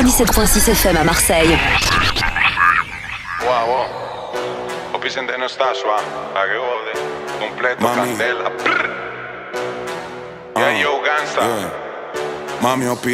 97.6 FM à Marseille. Wow. Hopi Centeno está suave, pa' que jode. Completo, Mami. candela. Yeah, yo, Gansa. Mami, Opi